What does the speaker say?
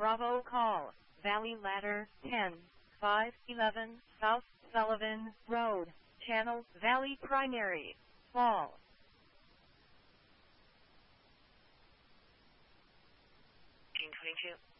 Bravo call, Valley Ladder, 10-511 South Sullivan Road, Channel, Valley Primary, Fall. 22.